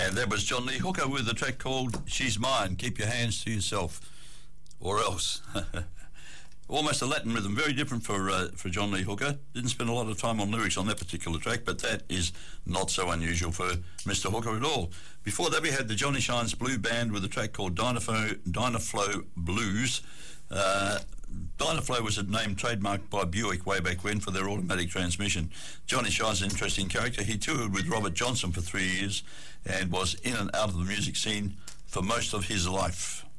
And that was John Lee Hooker with a track called She's Mine. Keep your hands to yourself, or else. Almost a Latin rhythm, very different for John Lee Hooker. Didn't spend a lot of time on lyrics on that particular track, but that is not so unusual for Mr. Hooker at all. Before that, we had the Johnny Shines Blue Band with a track called Dynaflow Blues. Dynaflow was a name trademarked by Buick way back when for their automatic transmission. Johnny Shine's an interesting character. He toured with Robert Johnson for 3 years and was in and out of the music scene for most of his life.